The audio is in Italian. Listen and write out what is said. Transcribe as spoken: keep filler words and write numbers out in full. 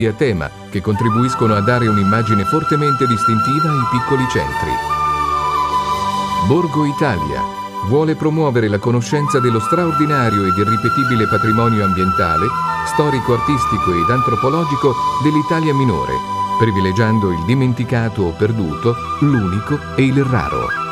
a tema che contribuiscono a dare un'immagine fortemente distintiva ai piccoli centri. Borgo Italia vuole promuovere la conoscenza dello straordinario ed irripetibile patrimonio ambientale, storico-artistico ed antropologico dell'Italia minore, privilegiando il dimenticato o perduto, l'unico e il raro.